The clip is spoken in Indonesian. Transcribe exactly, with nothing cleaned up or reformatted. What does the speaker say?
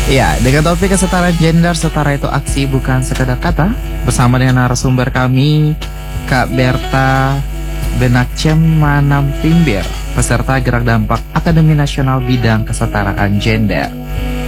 Ya, dengan topik kesetaraan gender, setara itu aksi bukan sekedar kata. Bersama dengan narasumber kami, Kak Berta Benakcem Manampimbir, peserta Gerak Dampak Akademi Nasional Bidang Kesetaraan Gender.